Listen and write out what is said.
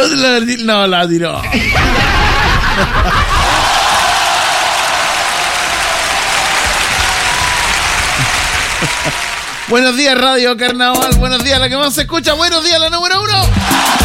No, la tiró. Buenos días, Radio Carnaval. Buenos días, la que más se escucha. Buenos días, la número 1.